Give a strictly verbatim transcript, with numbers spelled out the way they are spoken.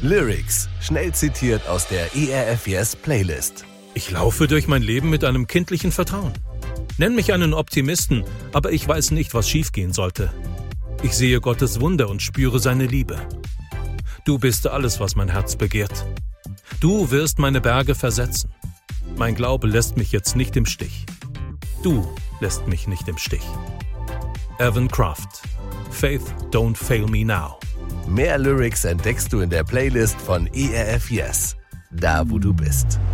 Lyrics, schnell zitiert aus der E R F Yes Playlist. Ich laufe durch mein Leben mit einem kindlichen Vertrauen. Nenn mich einen Optimisten, aber ich weiß nicht, was schiefgehen sollte. Ich sehe Gottes Wunder und spüre seine Liebe. Du bist alles, was mein Herz begehrt. Du wirst meine Berge versetzen. Mein Glaube lässt mich jetzt nicht im Stich. Du lässt mich nicht im Stich. Evan Kraft. Faith, don't fail me now. Mehr Lyrics entdeckst du in der Playlist von E R F Yes. Da, wo du bist.